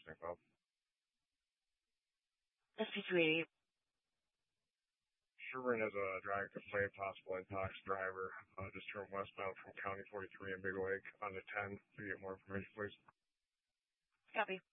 St. Bob. SP288. Sherburne has a driving complaint, possible intox driver. Just turned westbound from County 43 in Big Lake on the 10. To get more information, please. Copy.